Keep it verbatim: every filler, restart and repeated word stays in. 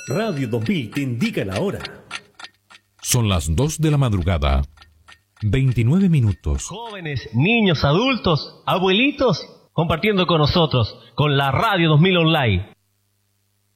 Radio dos mil te indica la hora. Son las dos de la madrugada, veintinueve minutos. Jóvenes, niños, adultos, abuelitos, compartiendo con nosotros, con la Radio dos mil Online.